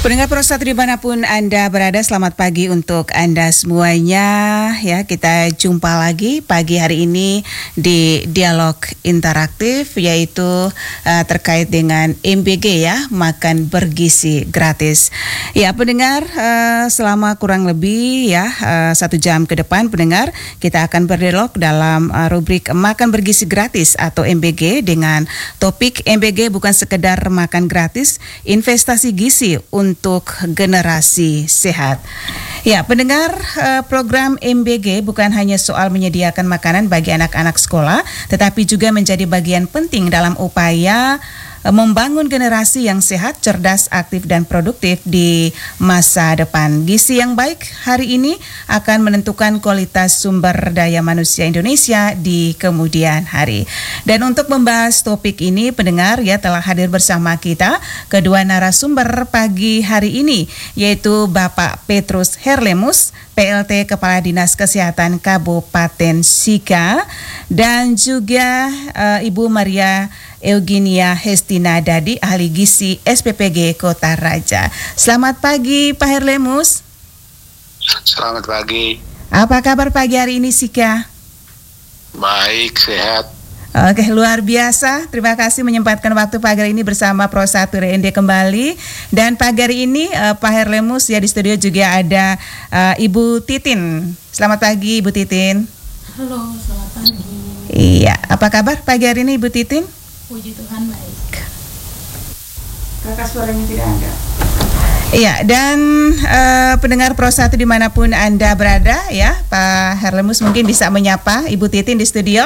Pendengar Prostat dimanapun Anda berada, selamat pagi untuk Anda semuanya. Ya, kita jumpa lagi pagi hari ini di Dialog Interaktif, yaitu terkait dengan MBG ya, makan bergizi gratis. Ya, pendengar, selama kurang lebih ya 1 jam ke depan, pendengar, kita akan berdialog dalam rubrik makan bergizi gratis atau MBG dengan topik MBG bukan sekedar makan gratis, investasi gizi untuk generasi sehat. Ya, pendengar, program MBG bukan hanya soal menyediakan makanan bagi anak-anak sekolah, tetapi juga menjadi bagian penting dalam upaya membangun generasi yang sehat, cerdas, aktif, dan produktif di masa depan. Gizi yang baik hari ini akan menentukan kualitas sumber daya manusia Indonesia di kemudian hari. Dan untuk membahas topik ini, pendengar ya, telah hadir bersama kita kedua narasumber pagi hari ini, yaitu Bapak Petrus Herlemus, PLT Kepala Dinas Kesehatan Kabupaten Sika, dan juga Ibu Maria Eugenia Hestina Dadi, ahli gizi SPPG Kota Raja. Selamat pagi Pak Herlemus. Selamat pagi. Apa kabar pagi hari ini Sika? Baik, sehat. Oke, luar biasa. Terima kasih menyempatkan waktu pagi hari ini bersama Pro 1 RND kembali. Dan pagi hari ini Pak Herlemus ya, di studio juga ada Ibu Titin. Selamat pagi Ibu Titin. Halo, selamat pagi. Iya, apa kabar pagi hari ini Ibu Titin? Puji Tuhan baik. Kakak suaranya tidak ada. Iya, dan pendengar Pro 1 dimanapun Anda berada ya, Pak Herlemus mungkin bisa menyapa Ibu Titin di studio.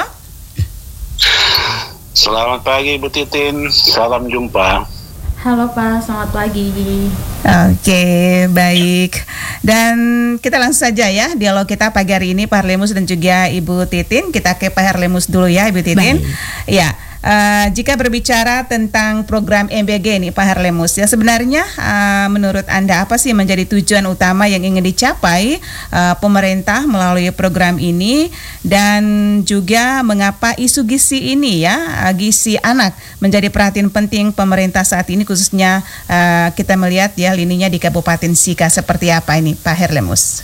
Selamat pagi Ibu Titin, salam jumpa. Halo Pak, selamat pagi. Oke, baik. Dan kita langsung saja ya dialog kita pagi hari ini Pak Herlemus dan juga Ibu Titin. Kita ke Pak Herlemus dulu ya Ibu Titin. Baik. Ya. Jika berbicara tentang program MBG nih Pak Herlemus, ya sebenarnya menurut Anda apa sih menjadi tujuan utama yang ingin dicapai pemerintah melalui program ini, dan juga mengapa isu gizi ini ya, gizi anak menjadi perhatian penting pemerintah saat ini, khususnya kita melihat ya lininya di Kabupaten Sika seperti apa ini Pak Herlemus?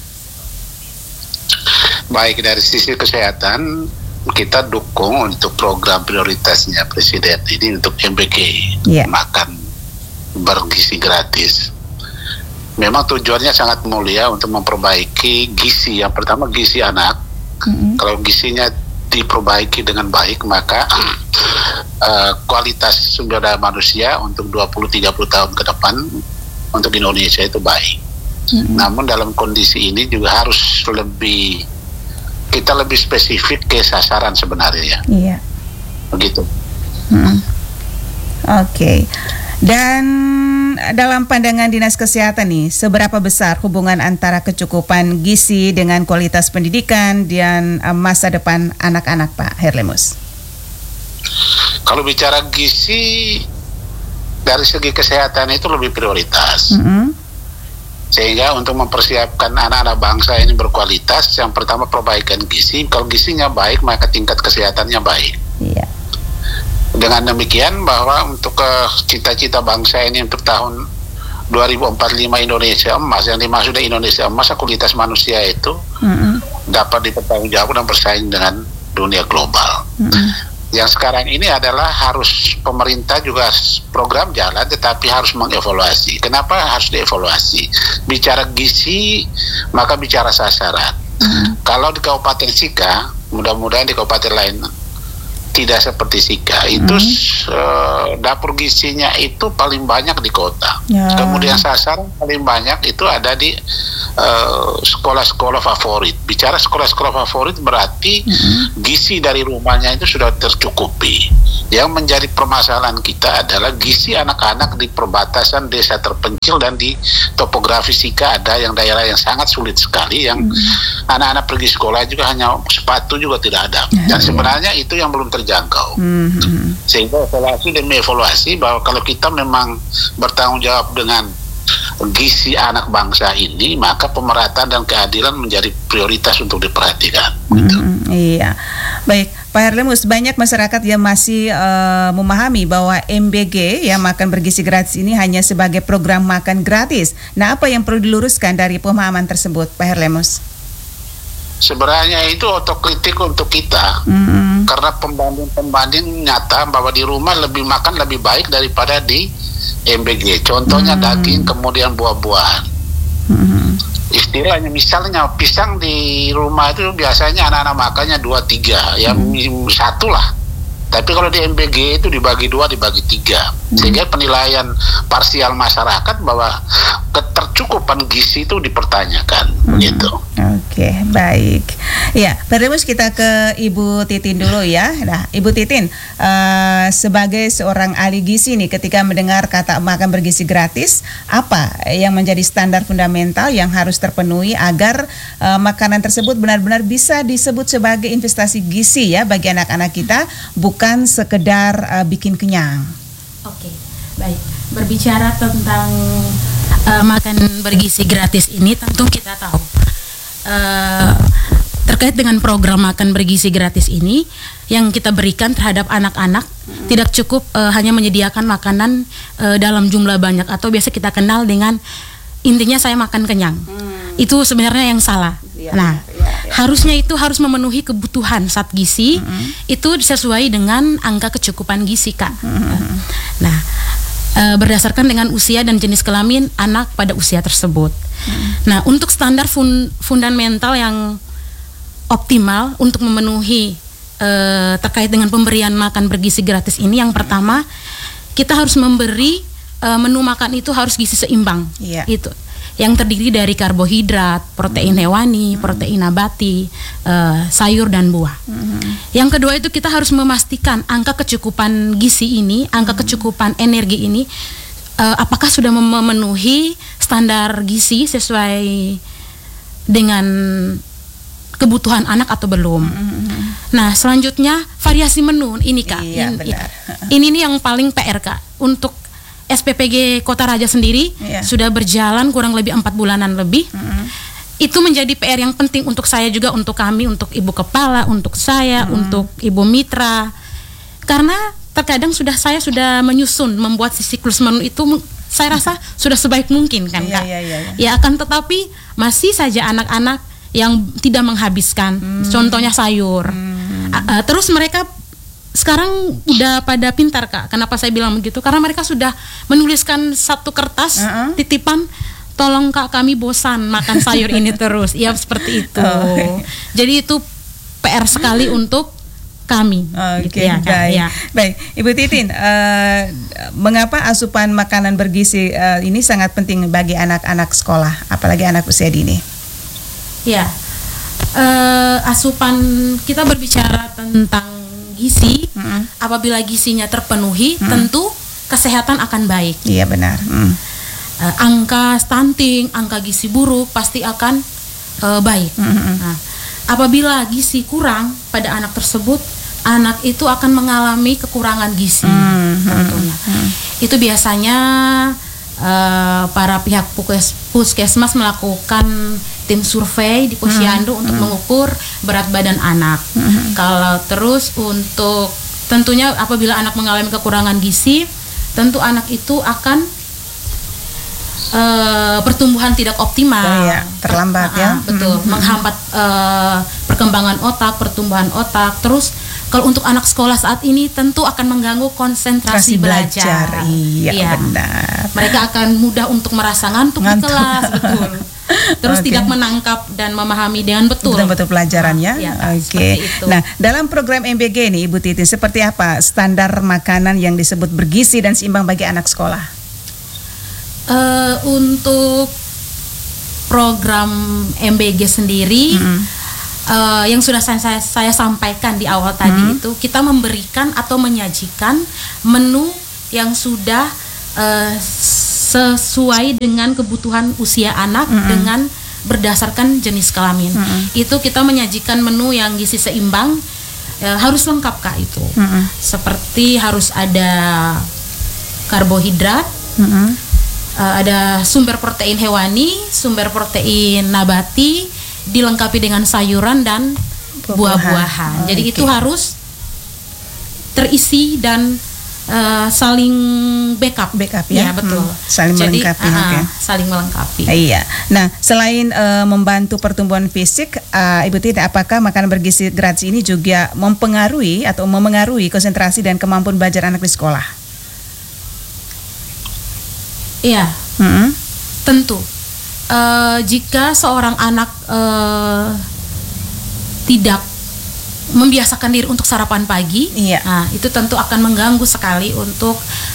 Baik, dari sisi kesehatan kita dukung untuk program prioritasnya Presiden ini untuk MBG, makan bergizi gratis. Memang tujuannya sangat mulia untuk memperbaiki gizi. Yang pertama gizi anak. Kalau gizinya diperbaiki dengan baik, maka kualitas sumber daya manusia untuk 20-30 tahun ke depan untuk Indonesia itu baik. Namun dalam kondisi ini juga harus kita lebih spesifik ke sasaran sebenarnya. Iya. Begitu. Oke. Dan dalam pandangan Dinas Kesehatan nih, seberapa besar hubungan antara kecukupan gizi dengan kualitas pendidikan dan masa depan anak-anak Pak Herlemus? Kalau bicara gizi dari segi kesehatan itu lebih prioritas. Sehingga untuk mempersiapkan anak-anak bangsa ini berkualitas, yang pertama perbaikan gizi. Kalau gizinya baik, maka tingkat kesehatannya baik. Iya. Dengan demikian bahwa untuk cita-cita bangsa ini untuk tahun 2045 Indonesia emas, yang dimaksud Indonesia emas, kualitas manusia itu dapat dipertanggungjawabkan dan bersaing dengan dunia global. Yang sekarang ini adalah harus pemerintah juga program jalan, tetapi harus mengevaluasi. Kenapa harus dievaluasi? Bicara gizi, maka bicara sasaran. Kalau di Kabupaten Sika, mudah-mudahan di kabupaten lain tidak seperti Sika, itu dapur gizinya itu paling banyak di kota. Kemudian sasaran paling banyak itu ada di sekolah-sekolah favorit. Bicara sekolah-sekolah favorit berarti gizi dari rumahnya itu sudah tercukupi. Yang menjadi permasalahan kita adalah gizi anak-anak di perbatasan desa terpencil dan di topografi Sika ada yang daerah yang sangat sulit sekali, yang anak-anak pergi sekolah juga hanya sepatu juga tidak ada. Dan sebenarnya itu yang belum terjangkau. Sehingga evaluasi demi evaluasi bahwa kalau kita memang bertanggung jawab dengan gizi anak bangsa ini, maka pemerataan dan keadilan menjadi prioritas untuk diperhatikan. Iya. Baik, Pak Herlemus, banyak masyarakat yang masih memahami bahwa MBG ya makan bergizi gratis ini hanya sebagai program makan gratis. Nah, apa yang perlu diluruskan dari pemahaman tersebut, Pak Herlemus? Sebenarnya itu otokritik untuk kita, karena pembanding nyata bahwa di rumah makan lebih baik daripada di MBG. Contohnya daging, kemudian buah-buahan. Istilahnya misalnya pisang di rumah itu biasanya anak-anak makannya 2-3, ya satu lah. Tapi kalau di MBG itu dibagi 2, dibagi 3. Sehingga penilaian parsial masyarakat bahwa ketercukupan gizi itu dipertanyakan, gitu. Oke, baik. Ya, terus kita ke Ibu Titin dulu ya. Nah, Ibu Titin, sebagai seorang ahli gizi nih, ketika mendengar kata makan bergizi gratis, apa yang menjadi standar fundamental yang harus terpenuhi agar makanan tersebut benar-benar bisa disebut sebagai investasi gizi ya bagi anak-anak kita, bukan sekedar bikin kenyang. Oke, baik. Berbicara tentang makan bergizi gratis ini, tentu kita tahu terkait dengan program makan bergizi gratis ini yang kita berikan terhadap anak-anak tidak cukup hanya menyediakan makanan dalam jumlah banyak atau biasa kita kenal dengan intinya saya makan kenyang. Itu sebenarnya yang salah. Harusnya itu harus memenuhi kebutuhan zat gizi itu sesuai dengan angka kecukupan gizi, Kak. Nah, berdasarkan dengan usia dan jenis kelamin anak pada usia tersebut. Nah, untuk standar fundamental yang optimal untuk memenuhi terkait dengan pemberian makan bergizi gratis ini, yang pertama kita harus memberi menu makan itu harus gizi seimbang. Itu yang terdiri dari karbohidrat, protein hewani, protein nabati, sayur dan buah. Yang kedua itu kita harus memastikan angka kecukupan gizi ini, angka kecukupan energi ini, apakah sudah memenuhi standar gizi sesuai dengan kebutuhan anak atau belum. Nah, selanjutnya variasi menu ini, Kak. Ini nih yang paling PR, Kak. Untuk SPPG Kota Raja sendiri sudah berjalan kurang lebih 4 bulanan lebih. Itu menjadi PR yang penting untuk saya juga, untuk kami, untuk Ibu Kepala, untuk saya, untuk Ibu Mitra. Karena terkadang saya sudah menyusun, membuat siklus menu itu saya rasa sudah sebaik mungkin kan, Kak. Ya, akan tetapi masih saja anak-anak yang tidak menghabiskan. Contohnya sayur. Terus mereka sekarang udah pada pintar, Kak. Kenapa saya bilang begitu? Karena mereka sudah menuliskan satu kertas titipan, tolong Kak, kami bosan makan sayur ini terus. Ya, seperti itu. Jadi itu PR sekali untuk kami. Oke, baik. Ibu Titin, mengapa asupan makanan bergizi ini sangat penting bagi anak-anak sekolah, apalagi anak usia dini? Ya, asupan, kita berbicara tentang gizi, apabila gizinya terpenuhi, tentu kesehatan akan baik. Iya, benar. Angka stunting, angka gizi buruk pasti akan baik. Nah, apabila gizi kurang pada anak tersebut, anak itu akan mengalami kekurangan gizi. Tentunya. Itu biasanya para pihak puskesmas melakukan tim survei di Posyandu untuk mengukur berat badan anak. Kalau terus untuk tentunya apabila anak mengalami kekurangan gizi, tentu anak itu akan pertumbuhan tidak optimal, terlambat ya. Betul, menghambat perkembangan otak, pertumbuhan otak. Terus kalau untuk anak sekolah saat ini tentu akan mengganggu konsentrasi belajar. Iya, benar. Mereka akan mudah untuk merasa ngantuk di kelas, betul. Terus tidak menangkap dan memahami dengan betul pelajarannya. Oke. Nah, dalam program MBG ini, Ibu Titin, seperti apa standar makanan yang disebut bergizi dan seimbang bagi anak sekolah? Untuk program MBG sendiri, yang sudah saya sampaikan di awal tadi itu, kita memberikan atau menyajikan menu yang sudah sesuai dengan kebutuhan usia anak dengan berdasarkan jenis kelamin. Itu kita menyajikan menu yang gizi seimbang, harus lengkap, Kak, itu. Seperti harus ada karbohidrat, ada sumber protein hewani, sumber protein nabati, dilengkapi dengan sayuran dan buah-buahan. Jadi itu harus terisi dan saling backup ya. Ya, betul. Saling melengkapi. Saling melengkapi. Iya. Nah, selain membantu pertumbuhan fisik, Ibu Titin, apakah makanan bergizi gratis ini juga mempengaruhi atau memengaruhi konsentrasi dan kemampuan belajar anak di sekolah? Iya. Tentu. Jika seorang anak tidak membiasakan diri untuk sarapan pagi, nah, itu tentu akan mengganggu sekali untuk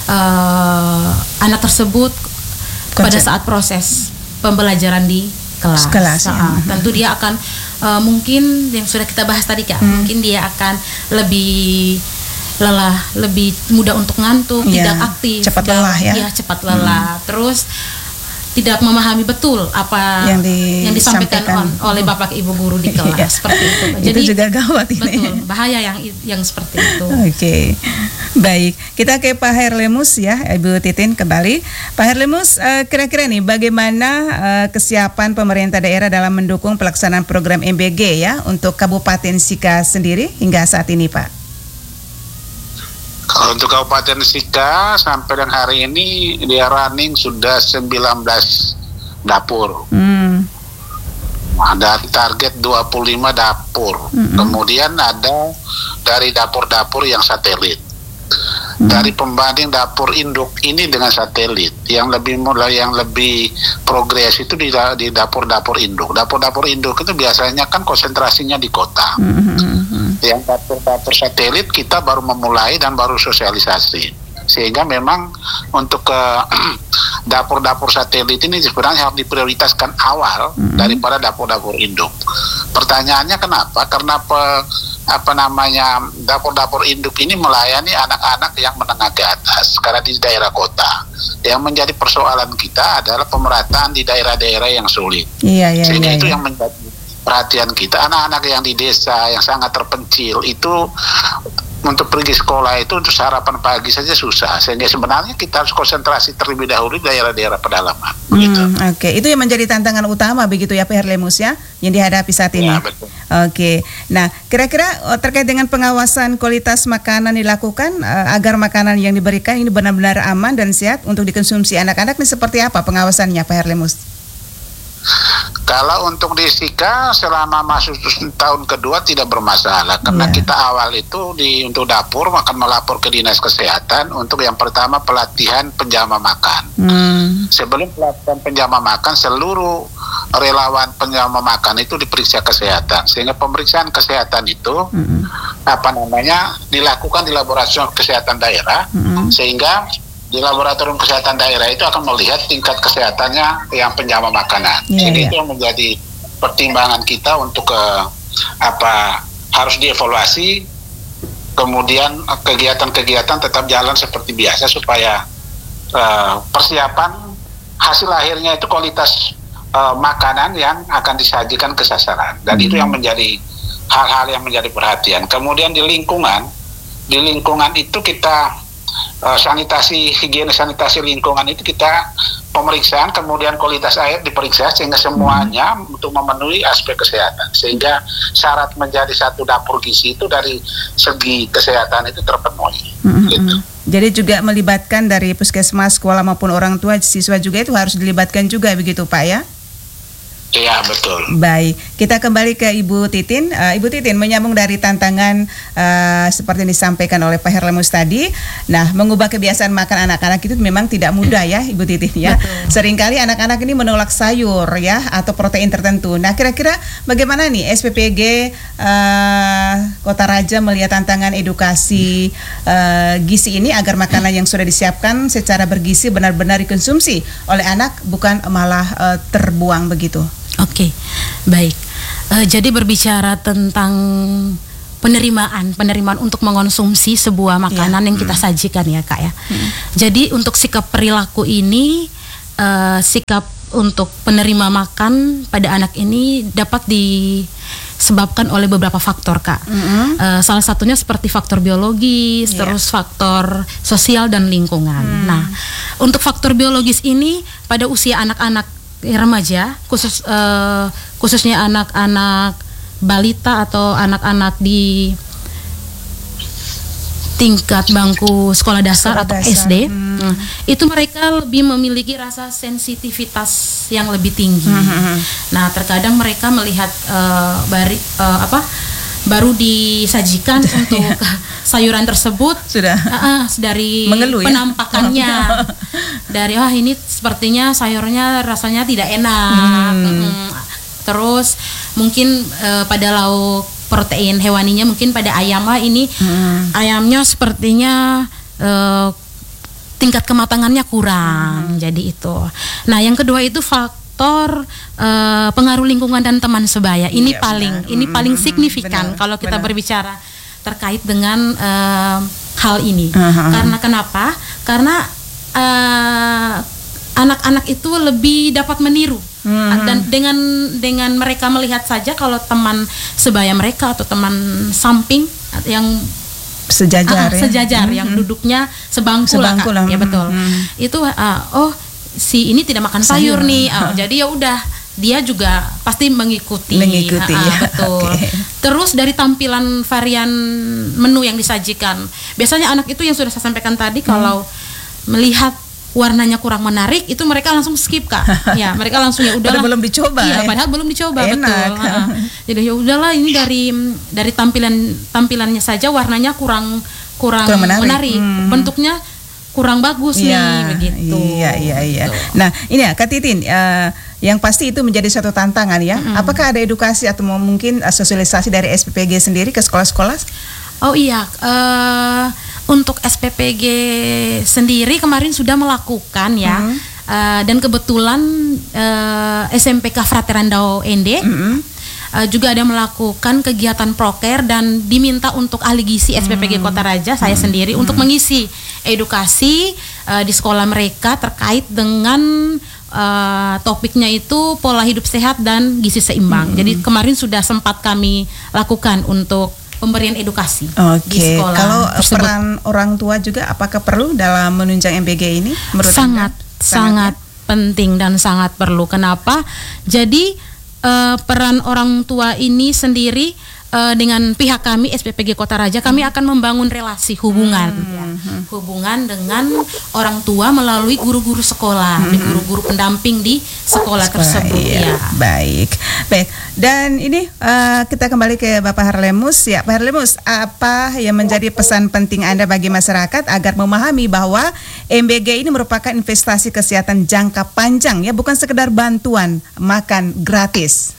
anak tersebut pada saat proses pembelajaran di kelas. Tentu dia akan mungkin yang sudah kita bahas tadi Kak, mungkin dia akan lebih lelah, lebih mudah untuk ngantuk, tidak aktif, cepat lelah cepat lelah. Terus tidak memahami betul apa yang disampaikan oleh Bapak Ibu guru di kelas seperti itu. Jadi itu juga gawat ini. Betul, bahaya yang seperti itu. Oke. Baik, kita ke Pak Herlemus ya, Ibu Titin kembali. Pak Herlemus, kira-kira nih bagaimana kesiapan pemerintah daerah dalam mendukung pelaksanaan program MBG ya untuk Kabupaten Sika sendiri hingga saat ini, Pak? Kalau untuk Kabupaten Sika sampai dengan hari ini dia running sudah 19 dapur. Ada target 25 dapur. Kemudian ada dari dapur-dapur yang satelit. Dari pembanding dapur induk ini dengan satelit, yang lebih progres itu di dapur-dapur induk. Dapur-dapur induk itu biasanya kan konsentrasinya di kota. Yang dapur-dapur satelit kita baru memulai dan baru sosialisasi, sehingga memang untuk ke dapur-dapur satelit ini sebenarnya harus diprioritaskan awal daripada dapur-dapur induk. Pertanyaannya kenapa? Karena dapur-dapur induk ini melayani anak-anak yang menengah ke atas karena di daerah kota. Yang menjadi persoalan kita adalah pemerataan di daerah-daerah yang sulit. Sehingga itu yang menjadi perhatian kita, anak-anak yang di desa yang sangat terpencil itu untuk pergi sekolah itu untuk sarapan pagi saja susah, sehingga sebenarnya kita harus konsentrasi terlebih dahulu di daerah-daerah pedalaman. Oke, itu yang menjadi tantangan utama begitu ya Pak Herlemus ya, yang dihadapi saat ini. Ya, betul. Oke, nah kira-kira terkait dengan pengawasan kualitas makanan dilakukan agar makanan yang diberikan ini benar-benar aman dan sehat untuk dikonsumsi anak-anak, ini seperti apa pengawasannya Pak Herlemus? Kalau untuk di Sika selama masuk tahun kedua tidak bermasalah karena kita awal itu untuk dapur akan melapor ke Dinas Kesehatan untuk yang pertama pelatihan penjama makan. Sebelum pelatihan penjama makan seluruh relawan penjama makan itu diperiksa kesehatan, sehingga pemeriksaan kesehatan itu dilakukan di laboratorium kesehatan daerah, sehingga di laboratorium kesehatan daerah itu akan melihat tingkat kesehatannya yang penjama makanan. Jadi itu yang menjadi pertimbangan kita untuk harus dievaluasi, kemudian kegiatan-kegiatan tetap jalan seperti biasa supaya persiapan hasil akhirnya itu kualitas makanan yang akan disajikan ke sasaran. Dan itu yang menjadi hal-hal yang menjadi perhatian. Kemudian di lingkungan itu kita higienis sanitasi lingkungan itu kita pemeriksaan, kemudian kualitas air diperiksa sehingga semuanya untuk memenuhi aspek kesehatan, sehingga syarat menjadi satu dapur gizi itu dari segi kesehatan itu terpenuhi. Gitu. Jadi juga melibatkan dari puskesmas, sekolah maupun orang tua, siswa juga itu harus dilibatkan juga begitu Pak ya? Iya, betul. Baik, kita kembali ke Ibu Titin. Ibu Titin, menyambung dari tantangan seperti yang disampaikan oleh Pak Herlemus tadi. Nah, mengubah kebiasaan makan anak-anak itu memang tidak mudah ya Ibu Titin ya. Betul. Seringkali anak-anak ini menolak sayur ya atau protein tertentu. Nah, kira-kira bagaimana nih SPPG Kota Raja melihat tantangan edukasi gizi ini agar makanan yang sudah disiapkan secara bergizi benar-benar dikonsumsi oleh anak, bukan malah terbuang begitu? Oke, baik. Jadi berbicara tentang penerimaan untuk mengonsumsi sebuah makanan yang kita sajikan ya Kak ya. Jadi untuk sikap perilaku ini, sikap untuk penerima makan pada anak ini dapat disebabkan oleh beberapa faktor Kak. Salah satunya seperti faktor biologis, terus faktor sosial dan lingkungan. Nah, untuk faktor biologis ini pada usia anak-anak remaja, khususnya anak-anak balita atau anak-anak di tingkat bangku sekolah dasar atau SD, itu mereka lebih memiliki rasa sensitivitas yang lebih tinggi. Nah, terkadang mereka melihat baru disajikan untuk sayuran tersebut sudah dari mengeluh, penampakannya, dari ini sepertinya sayurnya rasanya tidak enak. Terus mungkin pada lauk protein hewaninya, mungkin pada ayam ini ayamnya sepertinya tingkat kematangannya kurang. Jadi itu. Nah, yang kedua itu faktor pengaruh lingkungan dan teman sebaya. Ini paling signifikan kalau kita berbicara terkait dengan hal ini. Karena kenapa? Karena anak-anak itu lebih dapat meniru. Dan dengan mereka melihat saja kalau teman sebaya mereka atau teman samping yang sejajar yang duduknya sebangku lah. Ya betul. Itu si ini tidak makan sayur nih. Jadi ya udah, dia juga pasti mengikuti ya. Betul. Terus dari tampilan varian menu yang disajikan, biasanya anak itu yang sudah saya sampaikan tadi, kalau melihat warnanya kurang menarik, itu mereka langsung skip, Kak. Ya, mereka langsung ya udahlah. Belum dicoba. Iya, padahal belum dicoba. Enak. Betul. Jadi ya udahlah, ini dari tampilannya saja warnanya kurang menarik. Bentuknya kurang bagus nih, begitu. Iya. Nah, ini ya Kak Titin, yang pasti itu menjadi satu tantangan ya. Apakah ada edukasi atau mungkin sosialisasi dari SPPG sendiri ke sekolah-sekolah? Oh iya, untuk SPPG sendiri kemarin sudah melakukan ya, dan kebetulan SMPK Fraterandau ND juga ada melakukan kegiatan proker dan diminta untuk ahli gizi SPPG Kota Raja, saya sendiri untuk mengisi edukasi di sekolah mereka terkait dengan topiknya itu pola hidup sehat dan gizi seimbang. Jadi kemarin sudah sempat kami lakukan untuk pemberian edukasi di sekolah. Kalau tersebut. Peran orang tua juga apakah perlu dalam menunjang MBG ini? Menurut sangat penting dan sangat perlu. Kenapa? Jadi peran orang tua ini sendiri dengan pihak kami SPPG Kota Raja, kami akan membangun relasi hubungan dengan orang tua melalui guru-guru sekolah, guru-guru pendamping di sekolah tersebut. Iya. Baik. Dan ini kita kembali ke Bapak Harlemus. Ya, Pak Harlemus, apa yang menjadi pesan penting Anda bagi masyarakat agar memahami bahwa MBG ini merupakan investasi kesehatan jangka panjang, ya, bukan sekedar bantuan makan gratis?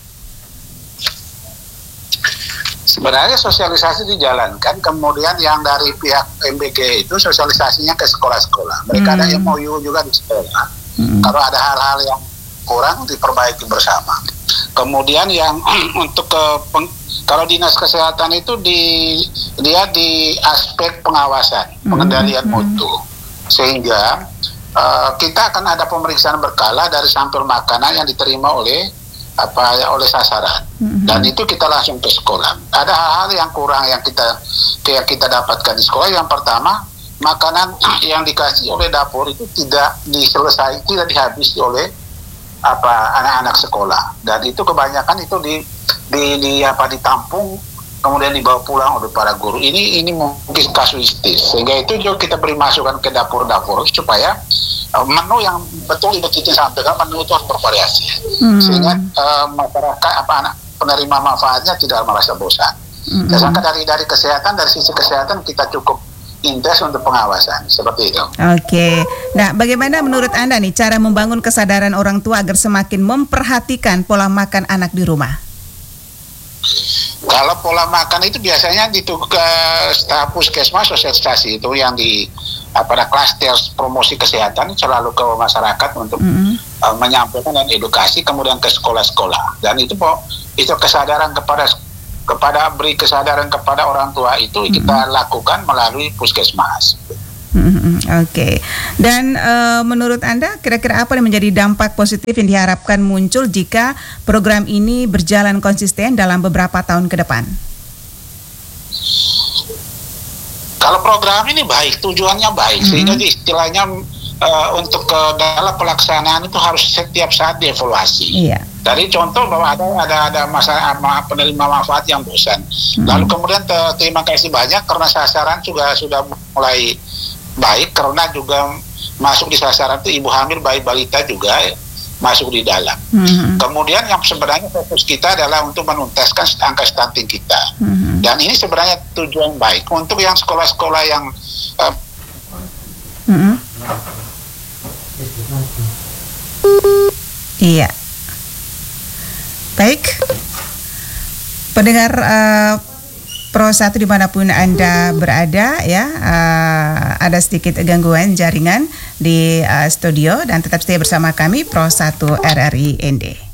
Sebenarnya sosialisasi dijalankan, kemudian yang dari pihak MBG itu sosialisasinya ke sekolah-sekolah. Mereka ada MOU juga di sekolah. Kalau ada hal-hal yang kurang diperbaiki bersama. Kemudian yang untuk kalau dinas kesehatan itu dia di aspek pengawasan, pengendalian mutu, sehingga kita akan ada pemeriksaan berkala dari sampel makanan yang diterima oleh sasaran, dan itu kita langsung ke sekolah. Ada hal-hal yang kurang yang kita dapatkan di sekolah. Yang pertama, makanan yang dikasih oleh dapur itu tidak dihabisi oleh anak-anak sekolah, dan itu kebanyakan itu ditampung kemudian dibawa pulang oleh para guru. Ini mungkin kasuistis, sehingga itu juga kita beri masukan ke dapur-dapur supaya menu yang betul Ibu Titin sampaikan, menu itu harus bervariasi, sehingga masyarakat anak penerima manfaatnya tidak merasa bosan. Saya sangka dari kesehatan, dari sisi kesehatan kita cukup intens untuk pengawasan, seperti itu. Oke. Nah, bagaimana menurut Anda nih cara membangun kesadaran orang tua agar semakin memperhatikan pola makan anak di rumah? Kalau pola makan itu biasanya di staf puskesmas sosialisasi itu yang pada klaster promosi kesehatan selalu ke masyarakat untuk menyampaikan dan edukasi, kemudian ke sekolah-sekolah, dan itu kesadaran beri kesadaran kepada orang tua itu kita lakukan melalui puskesmas. Oke. Dan menurut Anda kira-kira apa yang menjadi dampak positif yang diharapkan muncul jika program ini berjalan konsisten dalam beberapa tahun ke depan? Kalau program ini baik, tujuannya baik, sehingga istilahnya untuk dalam pelaksanaan itu harus setiap saat dievaluasi. Iya. Tadi contoh bahwa ada masalah penerima manfaat yang bosan. Lalu kemudian terima kasih banyak karena sasaran juga sudah mulai baik, karena juga masuk di sasaran itu ibu hamil, bayi balita juga masuk di dalam. Kemudian yang sebenarnya fokus kita adalah untuk menuntaskan angka stunting kita. Dan ini sebenarnya tujuan baik untuk yang sekolah-sekolah yang Iya. Baik, pendengar Pro 1 dimanapun Anda berada ya, ada sedikit gangguan jaringan di studio, dan tetap stay bersama kami Pro 1 RRI ND.